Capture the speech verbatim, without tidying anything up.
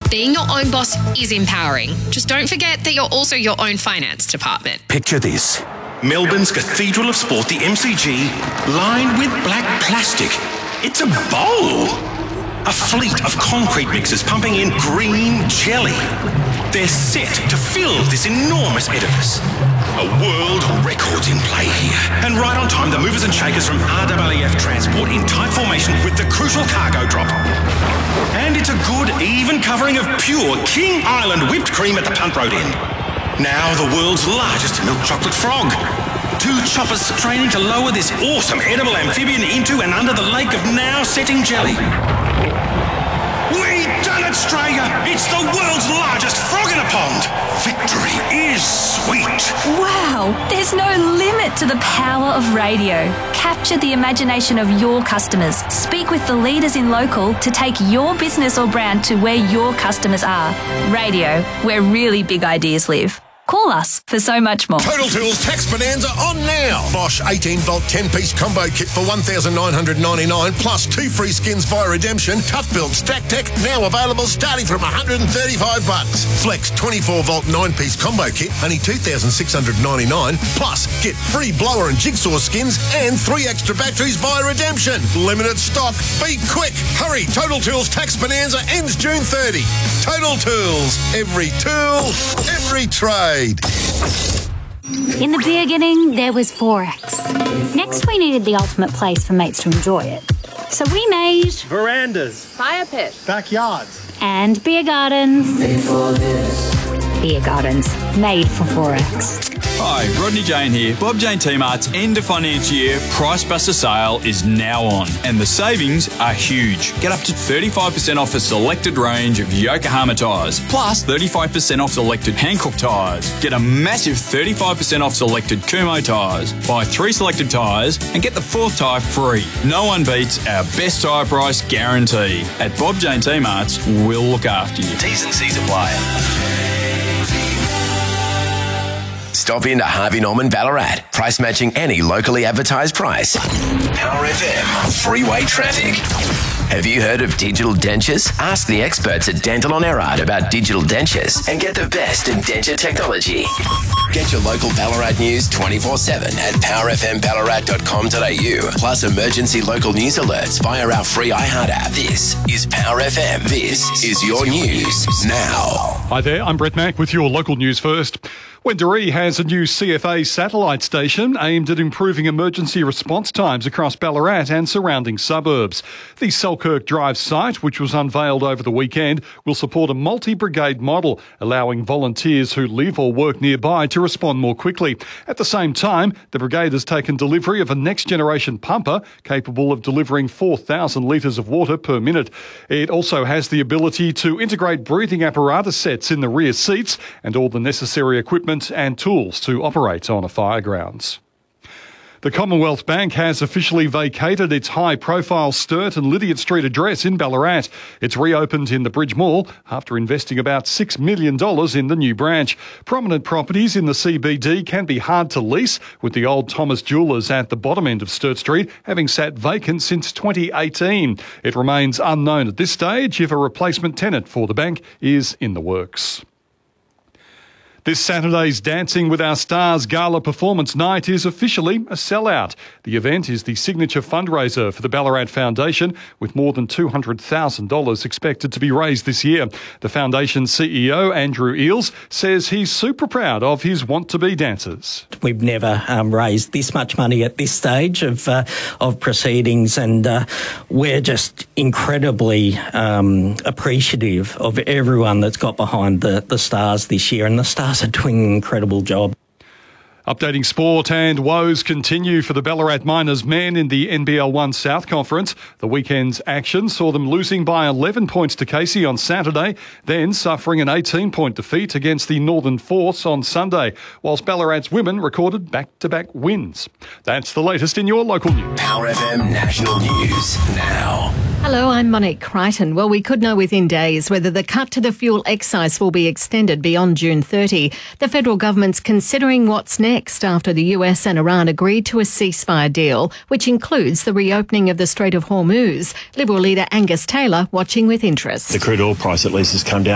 Being your own boss is empowering. Just don't forget that you're also your own finance department. Picture this. Melbourne's Cathedral of Sport, the M C G, lined with black plastic. It's a bowl. A fleet of concrete mixers pumping in green jelly. They're set to fill this enormous edifice. A world record's in play here. And right on time, the movers and shakers from R W A F Transport in tight formation with the crucial cargo drop. And it's a good, even covering of pure King Island whipped cream at the Punt Road end. Now the world's largest milk chocolate frog. Two choppers training to lower this awesome edible amphibian into and under the lake of now-setting jelly. We done it, Australia! It's the world's largest frog in a pond! Victory is sweet! Wow, there's no limit to the power of radio. Capture the imagination of your customers. Speak with the leaders in local to take your business or brand to where your customers are. Radio, where really big ideas live. Call us for so much more. Total Tools Tax Bonanza on now. Bosch eighteen volt ten piece combo kit for one thousand nine hundred ninety-nine dollars plus two free skins via redemption. Tough Build Stack Tech now available starting from one hundred thirty-five bucks. Flex twenty-four volt nine piece combo kit only two thousand six hundred ninety-nine dollars plus get free blower and jigsaw skins and three extra batteries via redemption. Limited stock. Be quick. Hurry. Total Tools Tax Bonanza ends June thirtieth. Total Tools. Every tool, every trade. In the beginning, there was Forex. Next, we needed the ultimate place for mates to enjoy it. So we made verandas, fire pits, backyards, and beer gardens. Made for this. Beer gardens, made for Forex. Hi, Rodney Jane here. Bob Jane T-Mart's end of financial year Price Buster sale is now on, and the savings are huge. Get up to thirty-five percent off a selected range of Yokohama tyres, plus thirty-five percent off selected Hankook tyres. Get a massive thirty-five percent off selected Kumho tyres. Buy three selected tyres and get the fourth tyre free. No one beats our best tyre price guarantee. At Bob Jane T-Mart's, we'll look after you. T's and C's apply. Stop into Harvey Norman Ballarat. Price matching any locally advertised price. Power F M. Freeway traffic. Have you heard of digital dentures? Ask the experts at Dental on Erard about digital dentures and get the best in denture technology. Get your local Ballarat news twenty-four seven at power f m ballarat dot com dot a u. Plus emergency local news alerts via our free iHeart app. This is Power F M. This is your news now. Hi there, I'm Brett Mack with your local news first. Wendouree has a new C F A satellite station aimed at improving emergency response times across Ballarat and surrounding suburbs. The Selkirk Drive site, which was unveiled over the weekend, will support a multi-brigade model, allowing volunteers who live or work nearby to respond more quickly. At the same time, the brigade has taken delivery of a next-generation pumper capable of delivering four thousand litres of water per minute. It also has the ability to integrate breathing apparatus sets in the rear seats and all the necessary equipment and tools to operate on a fire grounds. The Commonwealth Bank has officially vacated its high-profile Sturt and Lydiate Street address in Ballarat. It's reopened in the Bridge Mall after investing about six million dollars in the new branch. Prominent properties in the C B D can be hard to lease, with the old Thomas Jewellers at the bottom end of Sturt Street having sat vacant since twenty eighteen. It remains unknown at this stage if a replacement tenant for the bank is in the works. This Saturday's Dancing with Our Stars Gala Performance Night is officially a sellout. The event is the signature fundraiser for the Ballarat Foundation, with more than two hundred thousand dollars expected to be raised this year. The Foundation's C E O, Andrew Eales, says he's super proud of his want-to-be dancers. We've never um, raised this much money at this stage of uh, of proceedings, and uh, we're just incredibly um, appreciative of everyone that's got behind the, the Stars this year, and the Stars are doing an incredible job. Updating sport, and woes continue for the Ballarat Miners men in the N B L one South Conference. The weekend's action saw them losing by eleven points to Casey on Saturday, then suffering an eighteen-point defeat against the Northern Force on Sunday, whilst Ballarat's women recorded back-to-back wins. That's the latest in your local news. Power F M National News now. Hello, I'm Monique Crichton. Well, we could know within days whether the cut to the fuel excise will be extended beyond June thirtieth. The federal government's considering what's next after the U S and Iran agreed to a ceasefire deal, which includes the reopening of the Strait of Hormuz. Liberal leader Angus Taylor watching with interest. The crude oil price at least has come down